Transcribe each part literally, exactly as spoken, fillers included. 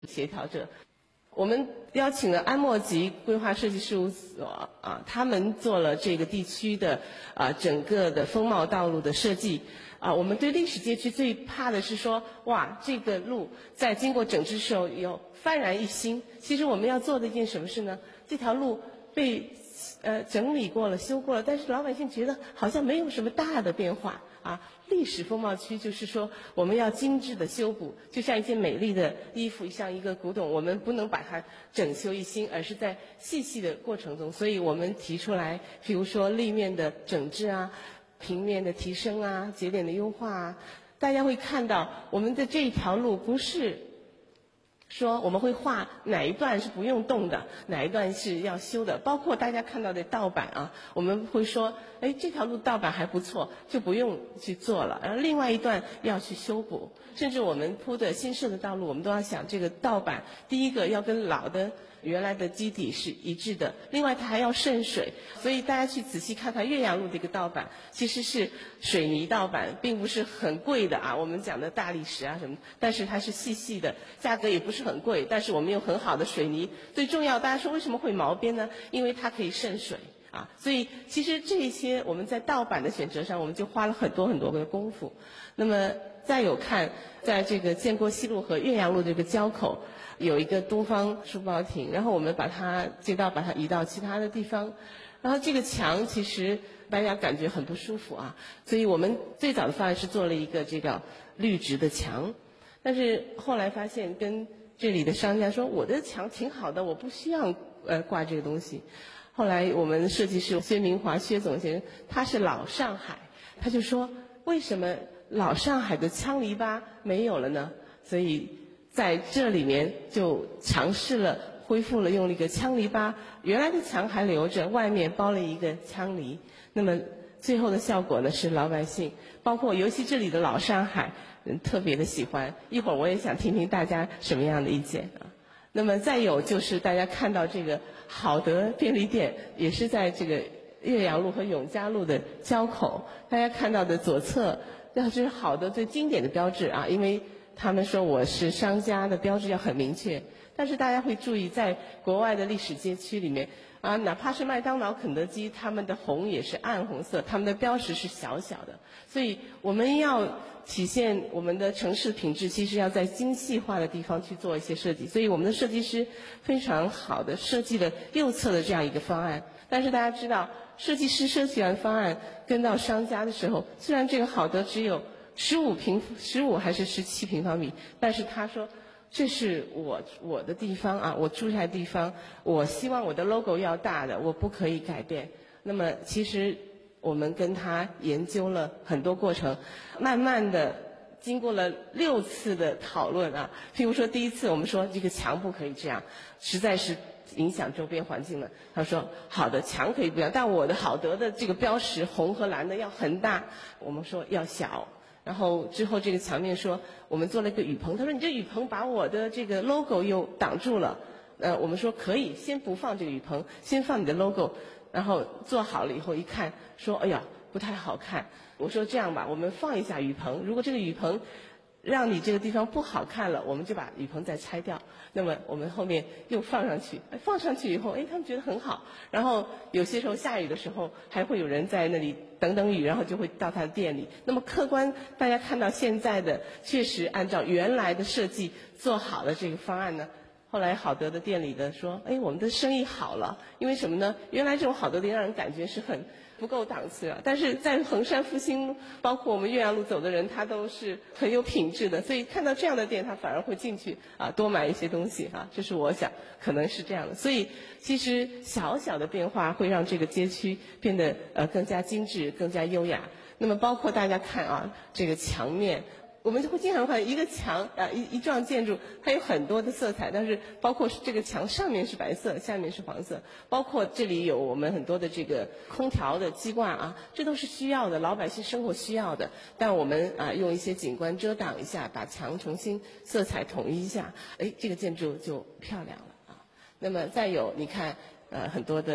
协调者。我们邀请了安默吉规划设计事务所啊，他们做了这个地区的啊整个的风貌道路的设计啊。我们对历史街区最怕的是说，哇，这个路在经过整治时候有幡然一新。其实我们要做的一件什么事呢？这条路被呃整理过了、修过了，但是老百姓觉得好像没有什么大的变化啊。历史风貌区就是说，我们要精致的修补，就像一件美丽的衣服，像一个古董，我们不能把它整修一新，而是在细细的过程中。所以我们提出来，比如说立面的整治啊，平面的提升啊，节点的优化啊，大家会看到我们的这一条路不是说我们会画哪一段是不用动的，哪一段是要修的，包括大家看到的盗版啊，我们会说，哎，这条路盗版还不错，就不用去做了，然后另外一段要去修补，甚至我们铺的新设的道路，我们都要想这个盗版，第一个要跟老的原来的基底是一致的，另外它还要渗水，所以大家去仔细看看岳阳路这个盗版，其实是水泥盗版，并不是很贵的啊，我们讲的大理石啊什么，但是它是细细的，价格也不是很贵，但是我们有很好的水泥，最重要，大家说为什么会毛边呢？因为它可以渗水啊，所以其实这些我们在盗版的选择上，我们就花了很多很多的功夫。那么再有看，在这个建国西路和岳阳路这个交口，有一个东方书报亭，然后我们把它街道把它移到其他的地方，然后这个墙其实大家感觉很不舒服啊，所以我们最早的方案是做了一个这个绿植的墙，但是后来发现跟这里的商家说，我的墙挺好的，我不需要呃挂这个东西。后来我们设计师薛明华薛总先生，他是老上海，他就说为什么老上海的枪篱笆没有了呢？所以在这里面就尝试了恢复了用了一个枪篱笆，原来的墙还留着，外面包了一个枪篱。那么最后的效果呢，是老百姓，包括尤其这里的老上海人特别的喜欢。一会儿我也想听听大家什么样的意见啊。那么再有就是大家看到这个好德便利店，也是在这个岳阳路和永嘉路的交口，大家看到的左侧，这是好德最经典的标志啊，因为他们说我是商家的标志要很明确，但是大家会注意，在国外的历史街区里面啊，哪怕是麦当劳、肯德基，他们的红也是暗红色，他们的标识是小小的。所以我们要体现我们的城市品质，其实要在精细化的地方去做一些设计。所以我们的设计师非常好的设计了右侧的这样一个方案。但是大家知道，设计师设计完方案跟到商家的时候，虽然这个好德只有十五平十五还是十七平方米，但是他说这是我我的地方啊，我住下的地方，我希望我的 logo 要大的，我不可以改变。那么其实我们跟他研究了很多过程，慢慢的经过了六次的讨论啊，譬如说第一次我们说这个墙不可以这样，实在是影响周边环境了。他说好的，墙可以不一样，但我的好德的这个标识红和蓝的要很大，我们说要小。然后之后这个墙面说我们做了一个雨棚，他说你这雨棚把我的这个 logo 又挡住了。呃，我们说可以先不放这个雨棚，先放你的 logo。然后做好了以后一看，说哎呀不太好看。我说这样吧，我们放一下雨棚，如果这个雨棚让你这个地方不好看了，我们就把雨棚再拆掉。那么我们后面又放上去，放上去以后，哎，他们觉得很好。然后有些时候下雨的时候，还会有人在那里等等雨，然后就会到他的店里。那么客观大家看到现在的，确实按照原来的设计做好了这个方案呢。后来好德的店里的说，哎，我们的生意好了，因为什么呢？原来这种好德店让人感觉是很不够档次啊，但是在衡山复兴，包括我们岳阳路走的人，他都是很有品质的，所以看到这样的店，他反而会进去啊，多买一些东西啊，这是我想可能是这样的。所以其实小小的变化会让这个街区变得呃更加精致、更加优雅。那么包括大家看啊，这个墙面。我们就会经常看一个墙啊，一一幢建筑，它有很多的色彩，但是包括这个墙上面是白色，下面是黄色，包括这里有我们很多的这个空调的机挂啊，这都是需要的，老百姓生活需要的。但我们啊用一些景观遮挡一下，把墙重新色彩统一一下，哎，这个建筑就漂亮了啊。那么再有你看呃很多的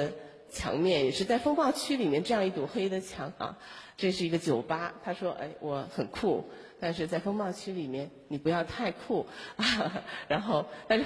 墙面，也是在风暴区里面这样一堵黑的墙啊。这是一个酒吧，他说：“哎，我很酷，但是在风暴区里面你不要太酷。”然后，但是